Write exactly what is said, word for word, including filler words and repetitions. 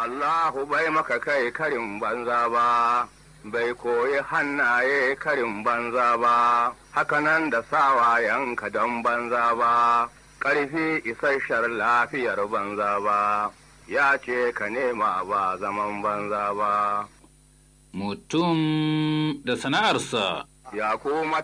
Allahu bai maka kai karin banza ba, bai koyi hannaye karin banza ba, hakanan da sawayenka don banza ba, ƙarfi isasshen lafiyar banza ba, ya ce ka nema ba zaman banza ba. Mutum da sana'arsa. Ya kuma